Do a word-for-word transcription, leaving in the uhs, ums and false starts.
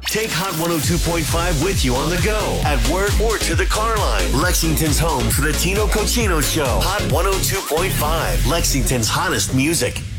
Take Hot one oh two point five with you on the go, at work, or to the car line. Lexington's home for the Tino Cochino Show. Hot one oh two point five, Lexington's hottest music.